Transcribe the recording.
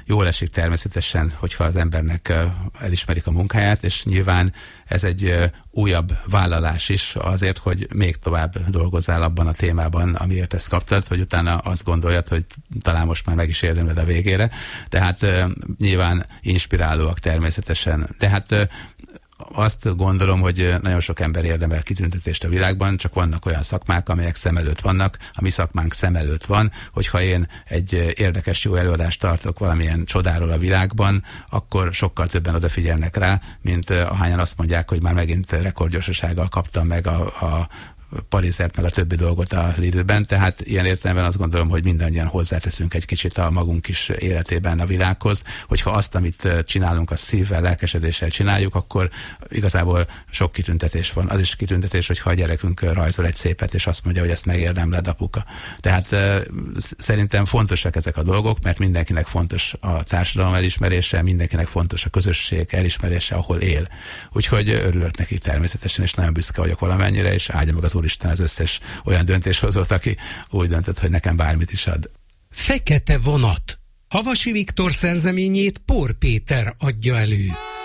jól esik természetesen, hogyha az embernek elismerik a munkáját, és nyilván ez egy újabb vállalás is azért, hogy még tovább dolgozzál abban a témában, amiért ezt kaptad, hogy utána azt gondoljad, hogy talán most már meg is érdemled a végére. Tehát nyilván inspirálóak természetesen. Tehát azt gondolom, hogy nagyon sok ember érdemel kitüntetést a világban, csak vannak olyan szakmák, amelyek szem előtt vannak. A mi szakmánk szem előtt van, hogyha én egy érdekes, jó előadást tartok valamilyen csodáról a világban, akkor sokkal többen odafigyelnek rá, mint ahányan azt mondják, hogy már megint rekordgyorsasággal kaptam meg a Parizert, meg a többi dolgot a Lidlben, tehát ilyen értelemben azt gondolom, hogy mindannyian hozzáteszünk egy kicsit a magunk is életében a világhoz, hogyha azt, amit csinálunk, azt szívvel, lelkesedéssel csináljuk, akkor igazából sok kitüntetés van. Az is kitüntetés, hogyha a gyerekünk rajzol egy szépet, és azt mondja, hogy ezt megérdemled, apuka. Tehát szerintem fontosak ezek a dolgok, mert mindenkinek fontos a társadalom elismerése, mindenkinek fontos a közösség elismerése, ahol él. Úgyhogy örülök neki természetesen, és nagyon büszke vagyok valamennyire, és áldja meg az Úristen az összes olyan döntéshozót, aki úgy döntött, hogy nekem bármit is ad. Fekete vonat. Havasi Viktor szerzeményét Pór Péter adja elő.